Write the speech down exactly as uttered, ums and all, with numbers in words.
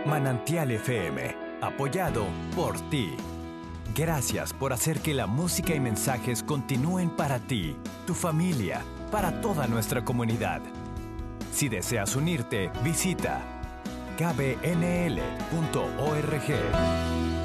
Manantial F M, apoyado por ti. Gracias por hacer que la música y mensajes continúen para ti, tu familia, para toda nuestra comunidad. Si deseas unirte, visita k b n l punto org.